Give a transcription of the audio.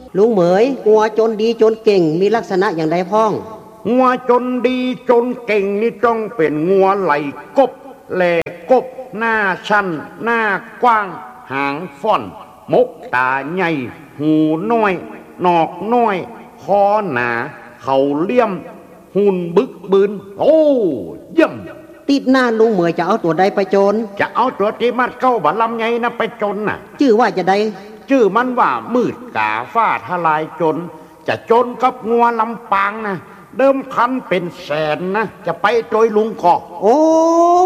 ลุงเหมยงัวจนดีจนเก่งมีลักษณะอย่างใดพ้องงัวจนดีจนเก่งนี่ต้องเป็นงัวไหลกบแหลกบหน้าชันหน้ากว้างหางฟ่อนมกตาใหญ่หูน้อยนอกน้อยคอหนาเขาเลี่ยมหุ่นบึกบืนโอ้เยี่ยมติดหน้าลุงเหมยจะเอาตัวใดไปโจรจะเอาตัวที่มัดเข้าบัลลัมไงนะไปจนน่ะชื่อว่าจะใดชื่อมันว่ามืดกาฟ้าทลายจนจะจนกับงัวลำปางนะเดิมพันเป็นแสนนะจะไปโดยลุงกอกโอ้